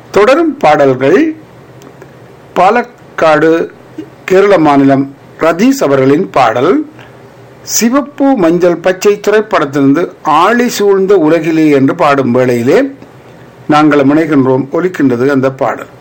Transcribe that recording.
தொடரும் பாடல்கள் பாலக்காடு கேரள மாநிலம் ரதீஸ் அவர்களின் பாடல். சிவப்பு மஞ்சள் பச்சை திரைப்படத்திலிருந்து ஆழி சூழ்ந்த உலகிலே என்று பாடும் வேளையிலே நாங்கள் இணைகின்றோம். ஒலிக்கின்றது அந்த பாடல்.